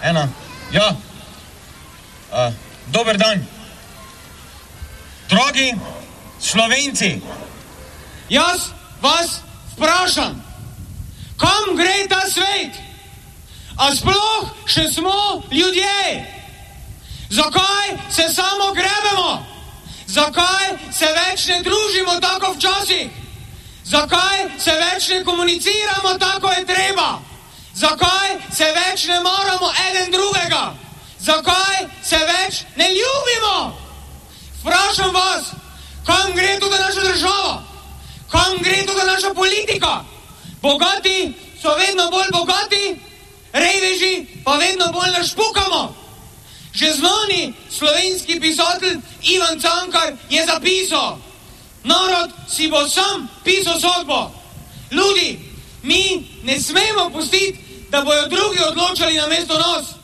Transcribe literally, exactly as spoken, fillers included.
ena. Ja. Uh, dober dan. Dragi Slovenci. Jaz vas vprašam, kam gre ta svet? A sploh še smo ljudje? Zakaj se samo grebemo? Zakaj se več ne družimo tako včasih? Zakaj se več ne komuniciramo tako je treba? Zakaj se več ne maramo eden drugega? Zakaj se več ne ljubimo? Vprašam vas, kam gre tudi naša država? Kam gre tudi naša politika? Bogati so vedno bolj bogati, reveži pa vedno bolj našpukamo. Že znani slovenski pisatelj Ivan Cankar je zapisal: narod si bo sam pisal sodbo. Ljudi, mi ne smemo pustiti, da bojo drugi odločali namesto nas.